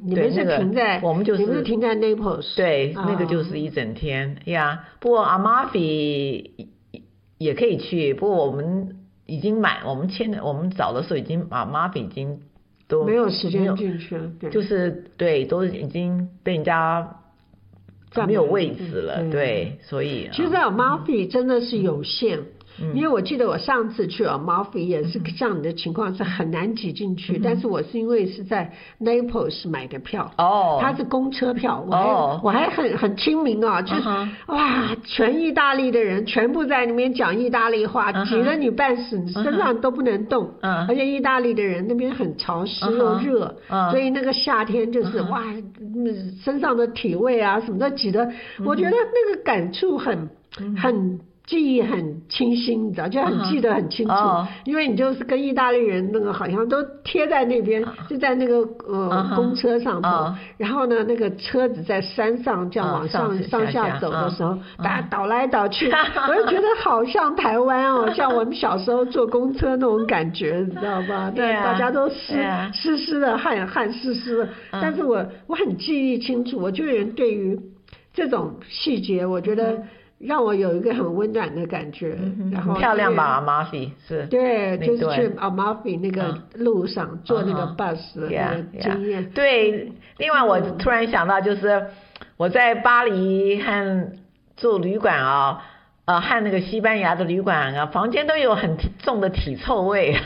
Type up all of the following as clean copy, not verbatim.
你们是停在， 我们就是你们是停在 Naples， 对，那个就是一整天呀。不过阿马菲也可以去，不过我们已经我们找的时候已经阿马菲已经都没有时间进去了，对， 就是对，都已经被人家没有位置了，对，所以其实阿马菲真的是有限。因为我记得我上次去Amalfi也是像你的情况是很难挤进去，但是我是因为是在 Naples 买的票，它是公车票，我还很亲民啊，就是哇，全意大利的人全部在那边讲意大利话，挤得你半死，你身上都不能动，而且意大利的人那边很潮湿又热，所以那个夏天就是哇，身上的体味啊什么的挤得，我觉得那个感触很记忆很清晰，你知道，就很记得很清楚，因为你就是跟意大利人那个好像都贴在那边，就在那个公车上头，然后呢，那个车子在山上这样往上下走的时候，大家倒来倒去，我就觉得好像台湾哦，像我们小时候坐公车那种感觉，你知道吧？对，大家都湿湿的，汗湿湿的，但是我很记忆清楚，我就对于这种细节，我觉得。让我有一个很温暖的感觉，然后漂亮吧？阿马菲是， 对，就是去阿马菲那个路上坐那个 bus 的那个经验。 对，另外我突然想到，就是我在巴黎和住旅馆啊，和那个西班牙的旅馆啊，房间都有很重的体臭味。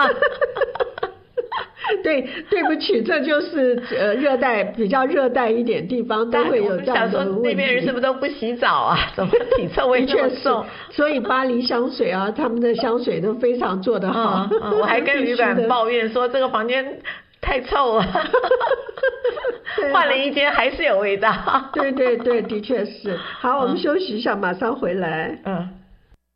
对不起，这就是比较热带一点地方都会有这样的问题。 那边人是不是都不洗澡啊？怎么体臭味这么重？ 所以巴黎香水啊，他们的香水都非常做得好。 我还跟旅馆抱怨说这个房间太臭了，换了一间还是有味道。 对，的确是。好，我们休息一下，马上回来。